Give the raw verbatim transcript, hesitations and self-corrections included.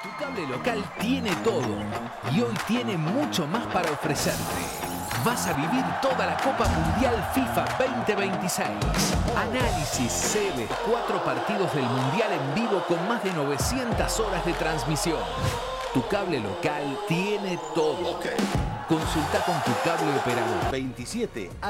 Tu cable local tiene todo y hoy tiene mucho más para ofrecerte. Vas a vivir toda la Copa Mundial FIFA veinte veintiséis. Análisis, sedes, cuatro partidos del Mundial en vivo con más de novecientas horas de transmisión. Tu cable local tiene todo. Consulta con tu cable operador. veintisiete